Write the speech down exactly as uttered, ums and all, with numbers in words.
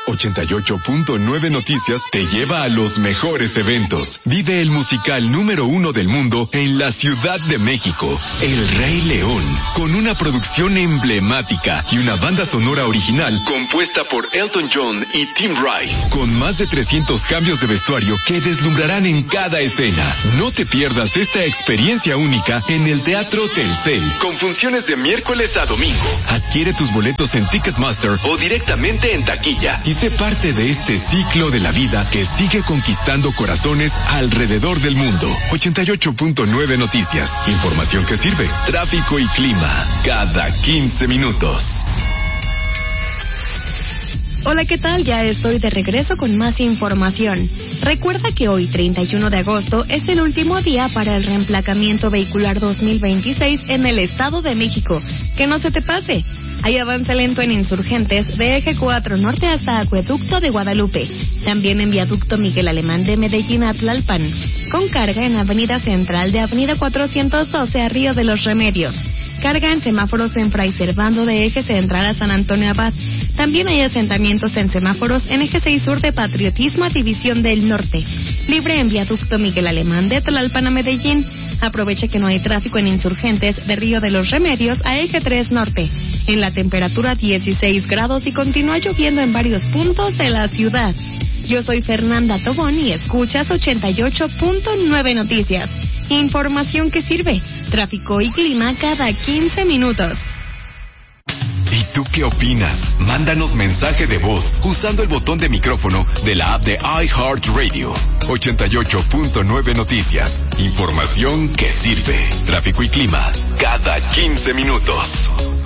ochenta y ocho punto nueve Noticias te lleva a los mejores eventos. Vive el musical número uno del mundo en la Ciudad de México, El Rey León, con una producción emblemática y una banda sonora original compuesta por Elton John y Tim Rice, con más de trescientos cambios de vestuario que deslumbrarán en cada escena. No te pierdas esta experiencia única en el Teatro Telcel, con funciones de miércoles a domingo. Adquiere tus boletos en Ticketmaster o directamente en taquilla y sé parte de este ciclo de la vida que sigue conquistando corazones alrededor del mundo. ochenta y ocho punto nueve Noticias. Información que sirve. Tráfico y clima cada quince minutos. Hola, ¿qué tal? Ya estoy de regreso con más información. Recuerda que hoy, treinta y uno de agosto, es el último día para el reemplacamiento vehicular dos mil veintiséis en el Estado de México. Que no se te pase. Hay avance lento en Insurgentes de Eje cuatro Norte hasta Acueducto de Guadalupe. También en Viaducto Miguel Alemán de Medellín a Tlalpan. Con carga en Avenida Central de Avenida cuatrocientos doce a Río de los Remedios. Carga en semáforos en Fray Servando de Eje Central a San Antonio Abad. También hay asentamientos en semáforos en Eje seis Sur de Patriotismo a División del Norte. Libre en Viaducto Miguel Alemán de Tlalpan a Medellín. Aprovecha que no hay tráfico en Insurgentes de Río de los Remedios a Eje tres Norte. En la temperatura dieciséis grados y continúa lloviendo en varios puntos de la ciudad. Yo soy Fernanda Tobón y escuchas ochenta y ocho punto nueve Noticias. Información que sirve. Tráfico y clima cada quince minutos. ¿Y tú qué opinas? Mándanos mensaje de voz usando el botón de micrófono de la app de iHeartRadio. ochenta y ocho punto nueve Noticias. Información que sirve. Tráfico y clima cada quince minutos.